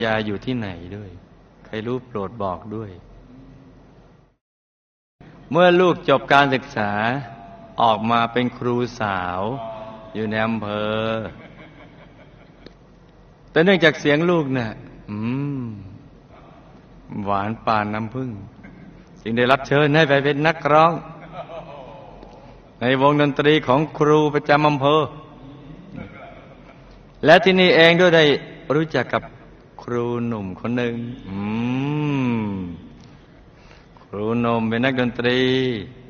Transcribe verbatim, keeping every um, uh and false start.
ยายอยู่ที่ไหนด้วยใครรู้โปรดบอกด้วย เมื่อลูกจบการศึกษาออกมาเป็นครูสาวอยู่ในอำเภอแต่เนื่องจากเสียงลูกน่ะอืมหวานปานน้ำผึ้งจึงได้รับเชิญให้ไปเป็นนักร้องในวงดนตรีของครูประจำอำเภอและที่นี่เองด้วยได้รู้จักกับครูหนุ่มคนหนึ่งอืมครูหนุ่มเป็นนักดนตรี